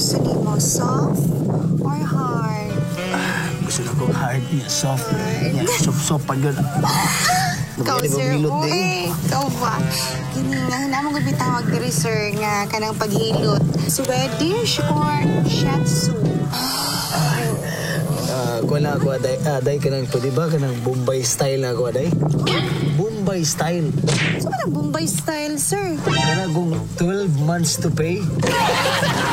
gusto nimo? Soft or hard? Gusto na kong hard niya, soft. Niya, soft pa yun. Ikaw, sir. Uy, ikaw ba? Kini nga, namang gabitawag diri, sir, nga kanang paghilot. Swedish or Shetsu? Kuha na ako, aday ka ng, pwede ba ka ng Bombay style na ako, aday? Bombay style. So, Bombay style, sir? Kana kung 12 months to pay.